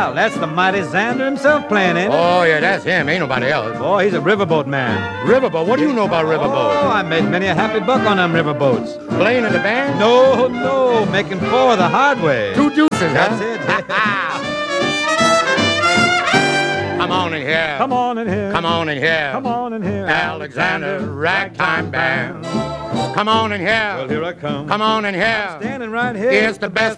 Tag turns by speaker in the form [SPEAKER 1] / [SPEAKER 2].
[SPEAKER 1] Well, that's the mighty Xander himself playing, ain't it?
[SPEAKER 2] Oh, yeah, that's him. Ain't nobody else.
[SPEAKER 1] Boy, he's a riverboat man.
[SPEAKER 2] Riverboat? What do you know about riverboat?
[SPEAKER 1] Oh, I made many a happy buck on them riverboats.
[SPEAKER 2] Playing in the band?
[SPEAKER 1] No, making four the hard way.
[SPEAKER 2] 2 deuces,
[SPEAKER 1] That's
[SPEAKER 2] huh?
[SPEAKER 1] it.
[SPEAKER 2] Come on in here.
[SPEAKER 1] Come on in here.
[SPEAKER 2] Come on in here.
[SPEAKER 1] Come on in here.
[SPEAKER 2] Alexander Ragtime Band. Come on in here.
[SPEAKER 1] Well, here I come.
[SPEAKER 2] Come on in here.
[SPEAKER 1] Standing right here.
[SPEAKER 2] It's the best